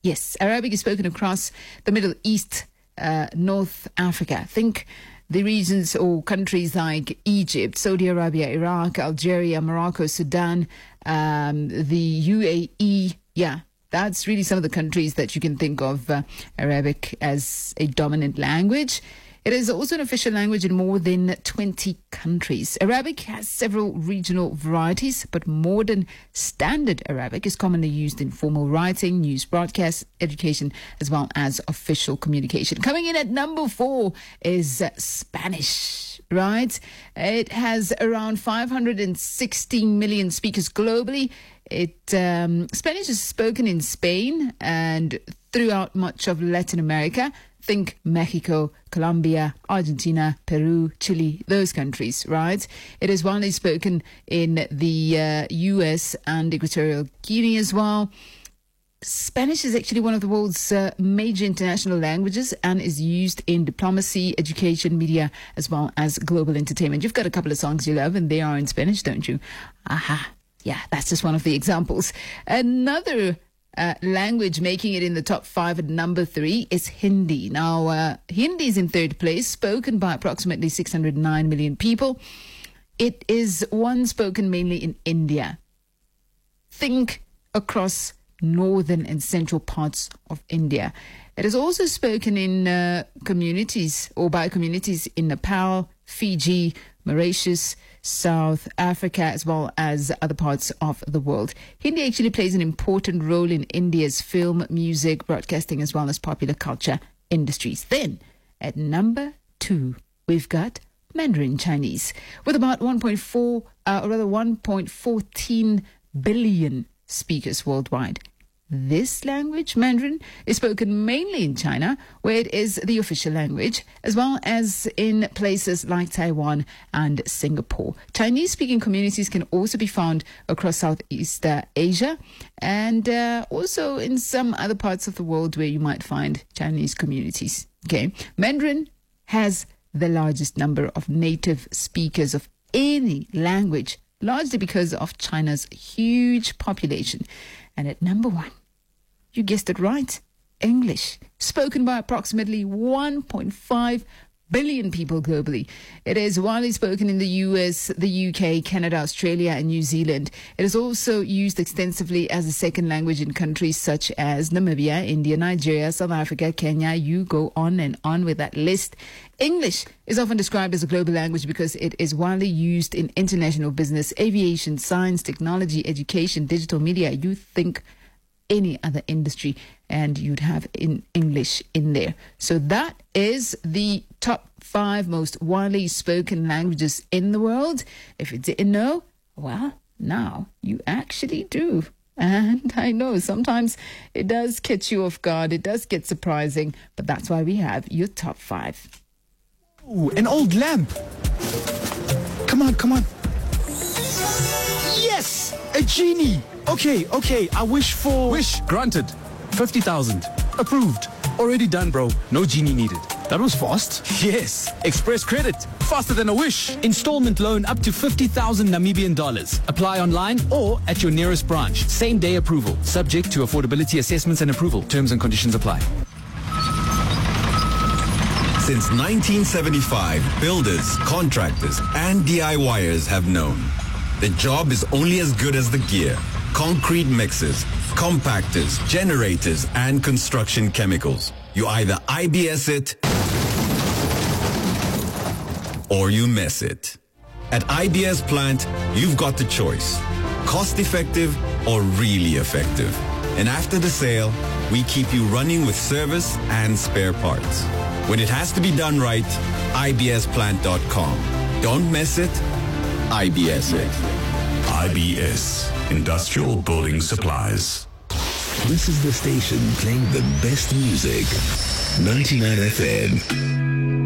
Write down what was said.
Yes, Arabic is spoken across the Middle East, North Africa. Think the regions or countries like Egypt, Saudi Arabia, Iraq, Algeria, Morocco, Sudan, the UAE. Yeah, that's really some of the countries that you can think of Arabic as a dominant language. It is also an official language in more than 20 countries. Arabic has several regional varieties, but modern standard Arabic is commonly used in formal writing, news broadcast, education, as well as official communication. Coming in at number 4 is Spanish, right? It has around 516 million speakers globally. Spanish is spoken in Spain and throughout much of Latin America. Think Mexico, Colombia, Argentina, Peru, Chile, those countries, right? It is widely spoken in the US and Equatorial Guinea as well. Spanish is actually one of the world's major international languages and is used in diplomacy, education, media, as well as global entertainment. You've got a couple of songs you love and they are in Spanish, don't you? Aha. Yeah, that's just one of the examples. Another language making it in the top 5 at number 3 is Hindi. Now, Hindi is in third place, spoken by approximately 609 million people. It is one spoken mainly in India. Think across northern and central parts of India. It is also spoken in communities or by communities in Nepal, Fiji, Mauritius, South Africa, as well as other parts of the world. Hindi actually plays an important role in India's film, music, broadcasting, as well as popular culture industries. Then, at number 2, we've got Mandarin Chinese, with about 1.14 billion speakers worldwide. This language, Mandarin, is spoken mainly in China, where it is the official language, as well as in places like Taiwan and Singapore. Chinese-speaking communities can also be found across Southeast Asia and also in some other parts of the world where you might find Chinese communities. Okay, Mandarin has the largest number of native speakers of any language, largely because of China's huge population. And at number 1, you guessed it right, English, spoken by approximately 1.5 billion people globally. It is widely spoken in the US, the UK, Canada, Australia, and New Zealand. It is also used extensively as a second language in countries such as Namibia, India, Nigeria, South Africa, Kenya. You go on and on with that list. English is often described as a global language because it is widely used in international business, aviation, science, technology, education, digital media. You think any other industry and you'd have in English in there. So that is the top 5 most widely spoken languages in the world. If you didn't know, well, now you actually do. And I know sometimes it does catch you off guard. It does get surprising, but that's why we have your top 5. Ooh, an old lamp. Come on. Yes, a genie. Okay, I wish for... Wish granted. 50,000. Approved. Already done, bro. No genie needed. That was fast. Yes. Express credit. Faster than a wish. Installment loan up to 50,000 Namibian dollars. Apply online or at your nearest branch. Same day approval. Subject to affordability assessments and approval. Terms and conditions apply. Since 1975, builders, contractors, and DIYers have known the job is only as good as the gear. Concrete mixers, compactors, generators, and construction chemicals. You either IBS it or you mess it. At IBS Plant, you've got the choice. Cost effective or really effective. And after the sale, we keep you running with service and spare parts. When it has to be done right, ibsplant.com. Don't mess it, IBS it. IBS, Industrial Building Supplies. This is the station playing the best music. 99 FM.